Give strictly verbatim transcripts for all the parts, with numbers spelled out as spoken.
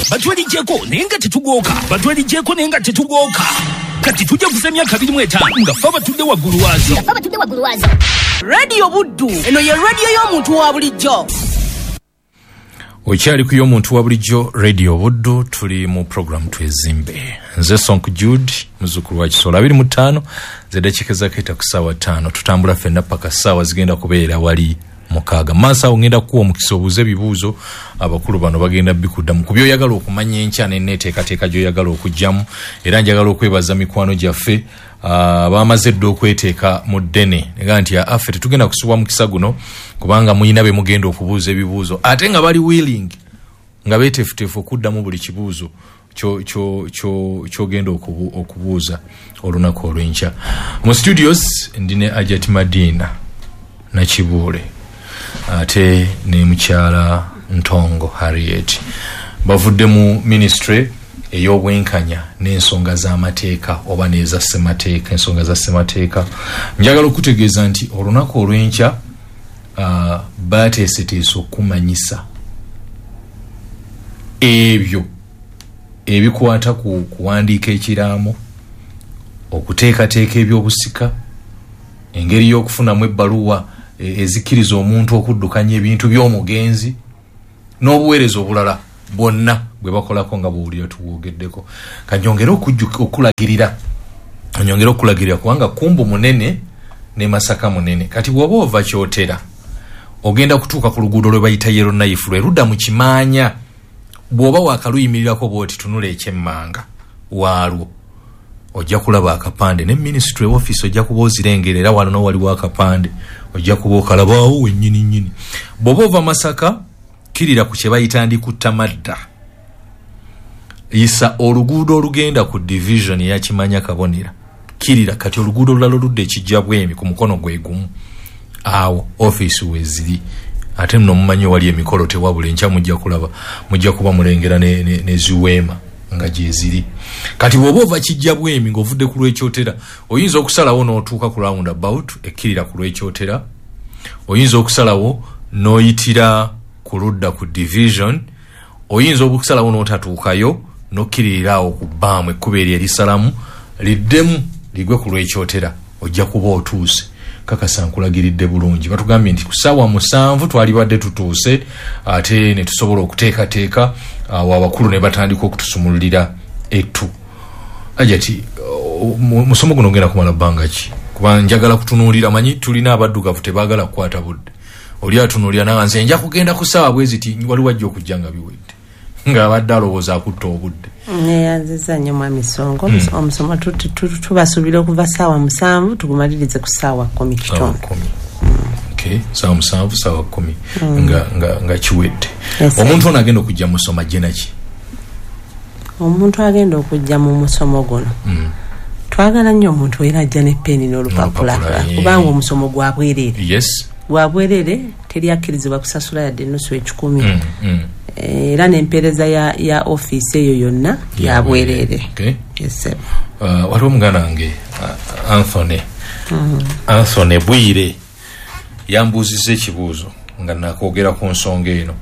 batwalijeko nenga tetugoka batwalijeko nenga tetugoka kati tujja kusemya kabiri mu etaano nga faba tudde waggulu waazo faba tudde waggulu waazo radio buddu eno ye radio y'omuntu wa bulijjo. Okyali ku y'omuntu wa bulijjo radio buddu tuli mu program twezimbe nze Sonk Jude muzukulu wa Kisola abiri mu ttaano zedakika zaketa ku ssaawa ttaano tutambula ffenna paka ssaawa zigenda kubeera wali mukaaga masa ongenda kuwa omukisa obuuze ebibuuzo abakulu bano bagenda bikuddamu ku byoyagala okumanya enkya n'enneeteekateeka gy'oyagala okugyamu era njagala okwebaza mikwano gyaffe bamaze dda okweteeka mu ddene nga nti affe tetugenda kusubwa mukisa guno kubanga muyina be mugenda okubuuza ebibuuzo ate nga bali willing nga beeteefuteefu okuddamu buli kibuuzo kyogenda okubuuza olunaku olw'enkya. Mu studios ndine Ajat Madina Nakibuule ate ne mukyala Ntongo Harriet bavudde mu ministry ey'obwenkanya n'ensonga z'amateeka oba n'eza ssemateeka ensonga za ssemateeka. Njagala okutegeeza nti olunaku olw'enkya uh, baateeseteese okumanyisa ebyo ebikwata ku kuwandiika ekiraamo okuteekateeka ebyobusika engeri y'okufunamu ebbaluwa ezikiriza omuntu okuddukanya ebintu by'omugenzi n'obuweereza obulala bwonna bwe bakolako nga buwulira tuwogeddeko. Kanyongera okulagirira kanyongera okulagirira kubanga kumbu munene ne Masaka munene kati bw'oba ova Kyotera ogenda kutuuka ku luguudo lwe bayita Yero Knife lwe ludda mu Kimaanya bw'oba waakaluyimirirako bw'oti tunula ekyemmanga waalwo ojja kulaba akapande ne ministry office ojja kuba ozirengerera wano no waliwo akapande ojja kuba okalabaawo wennyini nnyini. Bw'oba ova Masaka kirira ku kye bayita Ndikuttamadda yisa oluguudo olugenda ku division eya Kimanya Kabonera kirira kati oluguudo olulala oludda ekijja bwemi ku mukono gwe gumu awo office weziri ate nno mumanyi wali emikolo tewabula enkya mujja kulaba mujja kuba mulengera ne, ne, ne ziweema nga gyeziri. Kati bw'oba ova kijja bwemi ng'ovudde ku Lwekyotera oyinza okusalawo n'otuuka ku roundabout ekkirira ku Lwekyotera oyinza okusalawo n'oyitira ku ludda ku division oyinza okusalawo n'otatuukayo n'okkirirawo ku bbaamu ekkuba eryo erisalamu liddemu ligwe ku Lwekyotera ojja kuba otuuse. Kakasa nkulagiridde bulungi batugambye nti ku ssaawa musanvu twalibadde tutuuse ate ne tusobola okuteekateeka awo abakulu ne batandika okutusumululira ettu. Ajati musomo guno ngenda kumala bbanga ki kuba njagala kutunuulira manyi tulina abaddugavu tebaagala kukwata budde oli atunuulira nawe nze nja kugenda ku ssaawa bwe ziti waliwo ajja okujja nga biwedde ng'abadde alowooza akutta obudde. Neyanziza nnyo Mwami Sonko omusomo tubasuubira okuva ssaawa musanvu tugumalirize ku ssaawa kkumi kitundu. Okay, ssaawa musanvu ssaawa kkumi nga nga nga kiwedde. Omuntu ono agenda okujja musoma gye naki? Omuntu agenda okujja mu musomo guno twagala nnyo omuntu era ajja ne peni n'olupapula kubanga omusomo gwa bwereere. Yes. Gwa bwereere teri akkirizibwa kusasula yadde ennusu ekikumi. Era n'empeereza ya, ya office eyo yonna ya bwereere. Okay. Yes. Uh, waliwo muganda wange uh, Anthony mm. Anthony Bwire yambuuzizza ekibuuzo nga nakwogera ku nsonga eno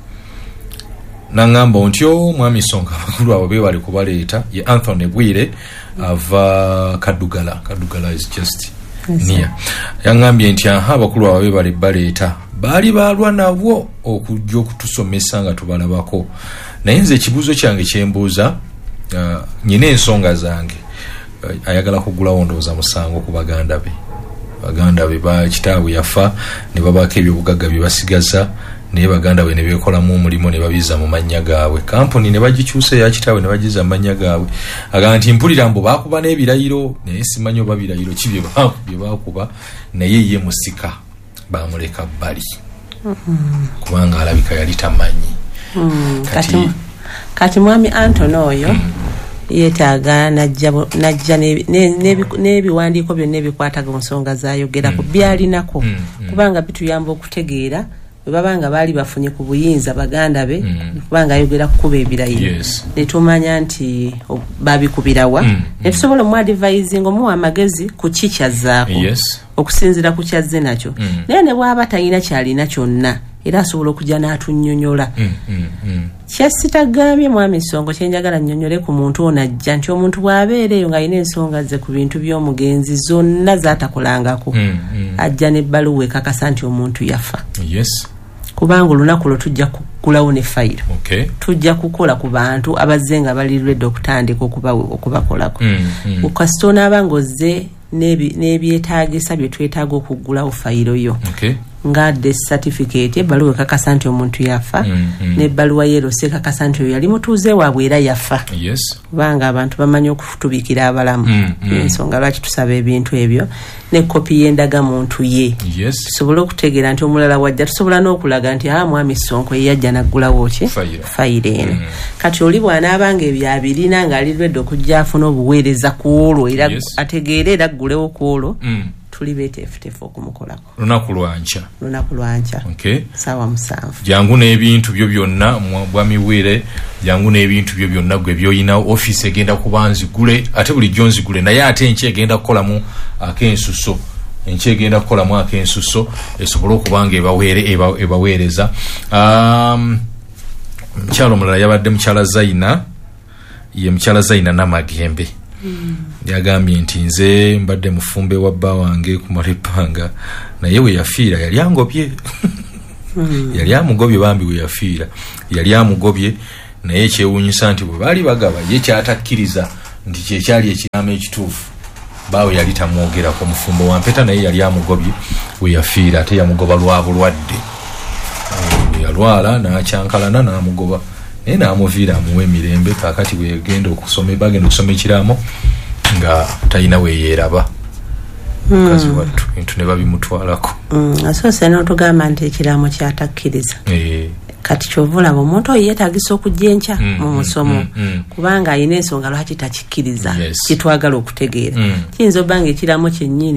nangamba ntyo Mwami Sonko abakulu abo be bali kubaleeta ye Anthony Bwire ava Kadugala. Kadugala is just yes, near. Yangambye nti aha abakulu abo be bali baleeta baali balwa nabo okujja okutusomesa nga tubalabako naye nze ekibuuzo kyange kyembuuza uh, nyina ensonga zange uh, ayagala kugulawo ndowooza musango ku baganda be baganda be ba kitaawe yafa ne babaako ebyobugagga bye basigaza naye baganda be ne beekolamu omulimu ne babiza mu mannya gaabwe kampuni ne bagikyusa eya kitaawe ne bagiza mu mannya gaabwe agamba nti mpulira mbu baakuba n'ebirayiro naye simanyi oba birayiro ki bye baakuba naye ye musika bamuleka bbali mm-hmm. kubanga alabika yali tamanyi mm, kati, kati, kati Mwami Anthony oyo mm. yeetaaga najja najja n'ebiwandiiko byonna ebikwataga mu nsonga z'ayogerako mm. byalinako mm. kubanga bituyamba okutegeera bwe babanga baali bafunye ku buyinza baganda be mm. kubanga ayogera kukuba ebirayiro yes. ne tumanya nti babikubirawa mm. ne tusobola mu advising omuwa amagezi ku kikyazaako yes. okusinzira ku kyazze nakyo mm. naye ne bw'aba talina kyalina kyonna era asobola okujja n'atunnyonnyola. mm, mm, mm. Kyasitagambye mwami Ssonko kyenjagala nnyonnyole ku muntu ono ajja nti omuntu bw'abeera eyo ng'alina ensonga ze ku bintu by'omugenzi zonna zaatakolangako mm, mm. ajja n'ebbaluwa ekakasa nti omuntu yafa. Yes. Kubanga olunaku lwo tujja kugulawo ne fayiro. Okay. Tujja kukola ku bantu abazze nga balirwedde okutandika okubakolako. mm, mm. Kasita onaaba ng'ozze n'ebyetaagisa bye twetaaga okuggulawo fayiro yo. Okay. Nga death certificate ebbaluwa ekakasa nti omuntu yafa mm, mm. n'ebbaluwa yerose ekakasa nti oyo yali mutuuze waabwe era yafa. Yes. Kubanga abantu bamanyi okutubikira abalamu. mm, mm. Ensonga lwaki tusaba ebintu ebyo ne kopi y'endagamuntu ye. Yes. Tusobole okutegeera nti omulala wajja tusobola n'okulaga nti ah mwami Ssonko ye yajja naggulawo ki fayiro eno. mm. Kati oli bw'anaabanga ebyo abirina ng'alirwedde okujja afuna obuweereza ku olwo era yes. ategeere era aggulewo ku olwo. mm. tuli beteefuteefu okumukolako lunaku lwanca. lunaku lwanca. Okay. Sawa musanvu. Jangu n'ebintu byo byonna bwami Bwire, jangu n'ebintu byo byonna gwe byoyina office egenda kuba nzigule ate buli jonzigule naye ate enche egenda kukolamu akensuso. Enche egenda kukolamu akensuso esobola okubanga ebawere ebaweereza. Um mkyalo mulala yabadde mkyala Zaina ye mkyala Zaina Namagembe. Mm. Yagambye nti nze mbadde mufumbe wa bba wange ku Maripanga naye we yafiira yali angobye. mm. Yali amugobye bambi we yafiira yali amugobye naye kyewuunyisa nti bwe baali bagaba ye kyatakkiriza nti kyekyali ekiraamo ekituufu baawe yali tamwogerako mufumbo wa mpeta naye yali amugobye we yafiira ate yamugoba lwa bulwadde. e, yalwala n'akyankalana n'amugoba naye n'amuviira amuwa emirembe kaakati bwe yagenda okusoma bagenda okusoma ekiraamo nga talina weyeeraba mukazi mm. wattu bintu ne babimutwalako. mm. asoose n'otugamba nti ekiraamo kyatakkiriza. e. Kati kyovulaba omuntu oyo yeetagisa okujja enkya mm, mu musomo mm, mm. kubanga alina ensonga lwaki takikkiriza yes. kitwagala okutegeera. mm. Kiyinza obba nga ekiraamo kyennyini